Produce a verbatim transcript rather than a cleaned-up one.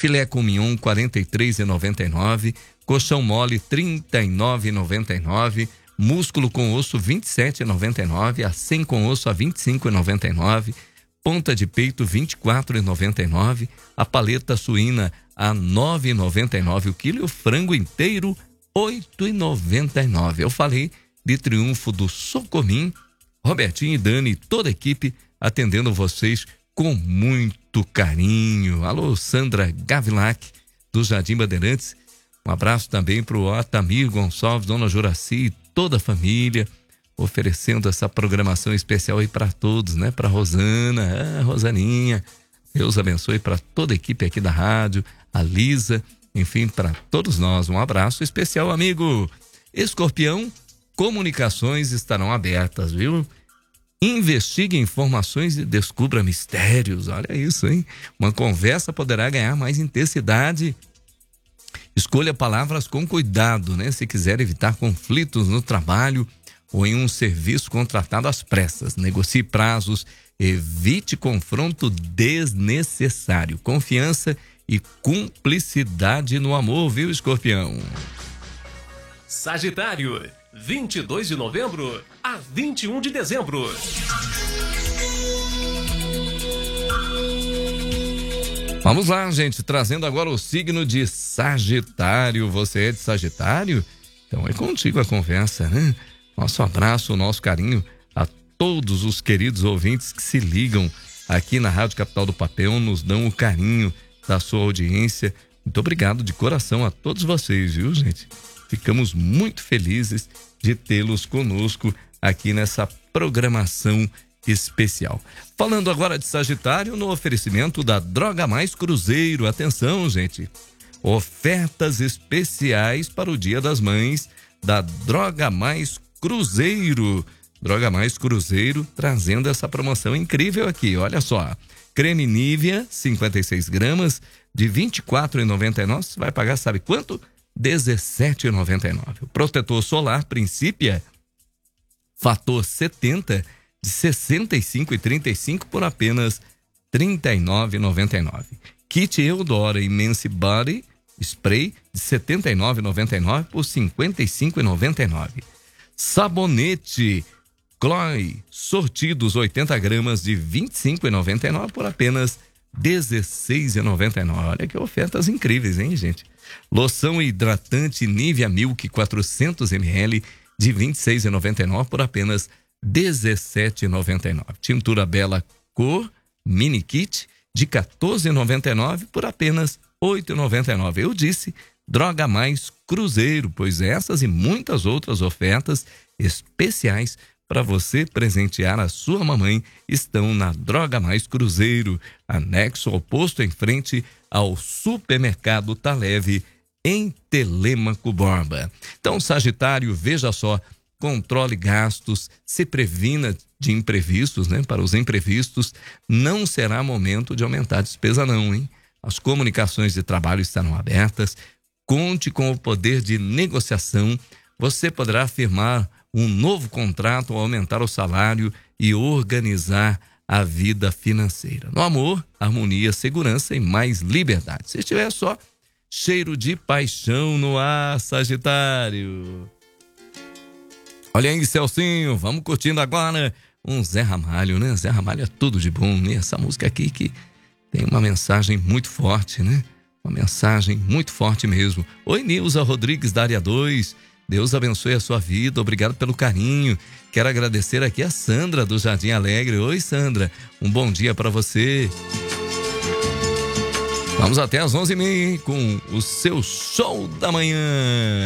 filé com mignon quarenta e três reais e noventa e nove centavos, colchão mole trinta e nove reais e noventa e nove centavos, músculo com osso vinte e sete reais e noventa e nove centavos, a cem com osso a vinte e cinco reais e noventa e nove centavos, ponta de peito vinte e quatro reais e noventa e nove centavos, a paleta suína a nove reais e noventa e nove centavos o quilo e o frango inteiro oito reais e noventa e nove centavos. Eu falei de triunfo do Socomim, Robertinho e Dani e toda a equipe atendendo vocês com muito carinho. Alô, Sandra Gavilac, do Jardim Bandeirantes. Um abraço também para o Otamir Gonçalves, Dona Juraci e toda a família, oferecendo essa programação especial aí para todos, né? Para Rosana, ah, Rosaninha. Deus abençoe para toda a equipe aqui da rádio, a Lisa, enfim, para todos nós. Um abraço especial, amigo. Escorpião, comunicações estarão abertas, viu? Investigue informações e descubra mistérios. Olha isso, hein? Uma conversa poderá ganhar mais intensidade. Escolha palavras com cuidado, né? Se quiser evitar conflitos no trabalho ou em um serviço contratado às pressas. Negocie prazos, evite confronto desnecessário. Confiança e cumplicidade no amor, viu, Escorpião? Sagitário, vinte e dois de novembro a vinte e um de dezembro. Vamos lá, gente, trazendo agora o signo de Sagitário. Você é de Sagitário? Então é contigo a conversa, né? Nosso abraço, nosso carinho a todos os queridos ouvintes que se ligam aqui na Rádio Capital do Papel, nos dão o carinho da sua audiência. Muito obrigado de coração a todos vocês, viu, gente? Ficamos muito felizes de tê-los conosco aqui nessa programação especial. Falando agora de Sagitário, no oferecimento da Droga Mais Cruzeiro. Atenção, gente. Ofertas especiais para o Dia das Mães da Droga Mais Cruzeiro. Droga Mais Cruzeiro trazendo essa promoção incrível aqui. Olha só. Creme Nivea, cinquenta e seis gramas, de vinte e quatro reais e noventa e nove centavos. Você vai pagar, sabe quanto? dezessete reais e noventa e nove centavos. Protetor solar Principia, fator setenta, de sessenta e cinco reais e trinta e cinco centavos por apenas trinta e nove reais e noventa e nove centavos. Kit Eudora Immense Body Spray, de setenta e nove reais e noventa e nove centavos por cinquenta e cinco reais e noventa e nove centavos. Sabonete Chloe sortidos oitenta gramas, de vinte e cinco reais e noventa e nove centavos por apenas dezesseis reais e noventa e nove centavos. Olha que ofertas incríveis, hein, gente? Loção hidratante Nivea Milk quatrocentos mililitros, de vinte e seis reais e noventa e nove centavos por apenas dezessete reais e noventa e nove centavos. Tintura Bela Cor Mini Kit, de quatorze reais e noventa e nove centavos por apenas oito reais e noventa e nove centavos. Eu disse Droga Mais Cruzeiro, pois essas e muitas outras ofertas especiais para você presentear a sua mamãe estão na Droga Mais Cruzeiro, anexo ao posto em frente ao supermercado Tá Leve, em Telêmaco Borba. Então, Sagitário, veja só, controle gastos, se previna de imprevistos, né? Para os imprevistos, não será momento de aumentar a despesa não, hein? As comunicações de trabalho estarão abertas, conte com o poder de negociação, você poderá firmar um novo contrato ou aumentar o salário e organizar a vida financeira. No amor, harmonia, segurança e mais liberdade. Se estiver só, cheiro de paixão no ar, Sagitário. Olha aí, Celcinho, vamos curtindo agora um Zé Ramalho, né? Zé Ramalho é tudo de bom, né? Essa música aqui que tem uma mensagem muito forte, né? Uma mensagem muito forte mesmo. Oi, Nilza Rodrigues da área dois. Deus abençoe a sua vida, obrigado pelo carinho. Quero agradecer aqui a Sandra do Jardim Alegre. Oi, Sandra, um bom dia para você. Vamos até às onze e meia com o seu show da manhã.